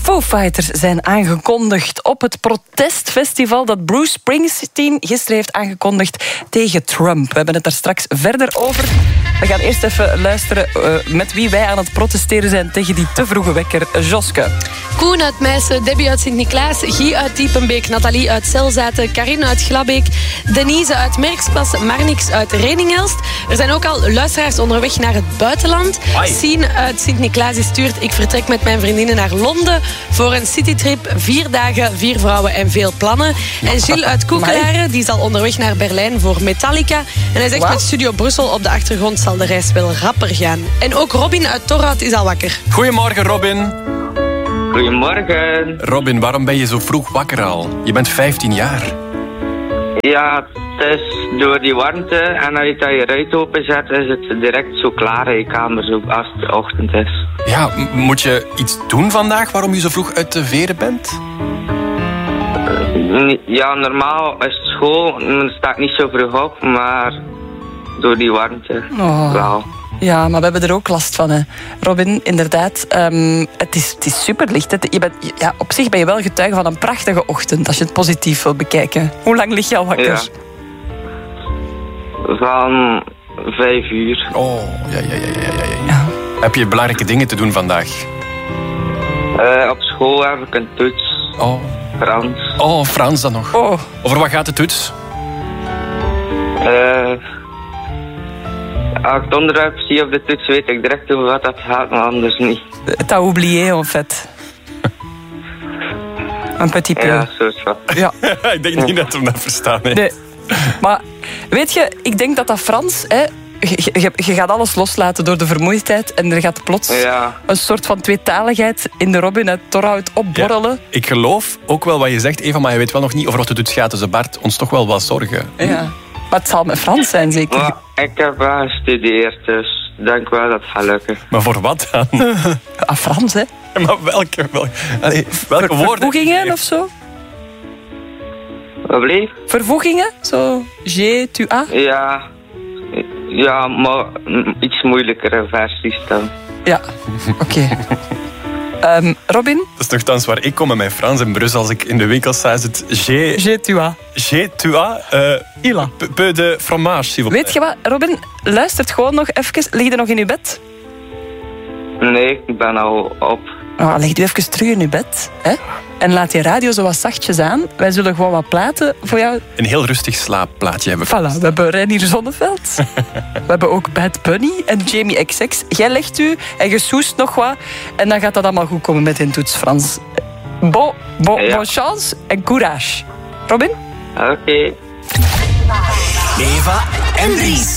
Foo Fighters zijn aangekondigd op het protestfestival dat Bruce Springsteen gisteren heeft aangekondigd tegen Trump. We hebben het daar straks verder over. We gaan eerst even luisteren met wie wij aan het protesteren zijn tegen die te vroege wekker. Joske. Koen uit Meissen, Debbie uit Sint-Niklaas, Guy uit Diepenbeek, Nathalie uit Zelzaten, Karine uit Glabbeek, Denise uit Merksplas, Marnix uit Reningelst. Er zijn ook al luisteraars onderweg naar het buitenland. Sien uit Sint-Niklaas stuurt: ik vertrek met mijn vriendinnen naar Londen voor een citytrip. 4 dagen, 4 vrouwen en veel plannen. En Gilles uit Koekelaren, die is al onderweg naar Berlijn voor Metallica. En hij zegt met Studio Brussel op de achtergrond zal de reis wel rapper gaan. En ook Robin uit Torhout is al wakker. Goedemorgen, Robin. Goedemorgen. Robin, waarom ben je zo vroeg wakker al? Je bent 15 jaar. Ja, het is door die warmte en als je ruit openzet, is het direct zo klaar in je kamer zo als het ochtend is. Ja, moet je iets doen vandaag waarom je zo vroeg uit de veren bent? Ja, normaal is het school, dan sta ik niet zo vroeg op, maar door die warmte wel. Ja, maar we hebben er ook last van, hè. Robin, inderdaad. Het is superlicht. Op zich ben je wel getuige van een prachtige ochtend, als je het positief wil bekijken. Hoe lang lig je al wakker? Ja. Van 5 uur. Oh, ja. Heb je belangrijke dingen te doen vandaag? Op school heb ik een toets. Oh. Frans. Oh, Frans dan nog. Oh. Over wat gaat de toets? Als ik het onderwerp zie op de toets, weet ik direct over wat dat gaat, maar anders niet. T'as oublié, en fait. Een petit peu. Ja, zo is wat. Ja. Ik denk niet dat we dat verstaan. Hè. Nee. Maar weet je, ik denk dat Frans... Hè, je gaat alles loslaten door de vermoeidheid en er gaat plots een soort van tweetaligheid in de Robin uit Torhout opborrelen. Ja, ik geloof ook wel wat je zegt, Eva, maar je weet wel nog niet over wat de toets gaat. Dus dat baart ons toch wel wat zorgen. Ja. Maar het zal met Frans zijn, zeker? Maar ik heb wel gestudeerd, dus ik denk wel dat het gaat lukken. Maar voor wat dan? Frans, hè? Maar welke woorden? Vervoegingen of zo? Wat bleef? Vervoegingen? Zo, je, tu, a? Ja, maar iets moeilijkere versies dan. Ja, oké. Robin? Dat is nogthans waar ik kom met mijn Frans in Brussel. Als ik in de winkel sta, is het Je, tu, a. Je, tu a. Ila. Peu de fromage, s'il vous plaît. Weet je wat, Robin? Luistert gewoon nog even. Lig je nog in je bed? Nee, ik ben al op. Leg je even terug in je bed. Hè? En laat je radio zo wat zachtjes aan. Wij zullen gewoon wat platen voor jou... Een heel rustig slaapplaatje hebben. Voilà, we hebben Reinier Zonneveld. We hebben ook Bad Bunny en Jamie XX. Jij legt u en je soest nog wat. En dan gaat dat allemaal goed komen met in toets Frans. Bon chance en courage. Robin? Oké. Eva en Dries.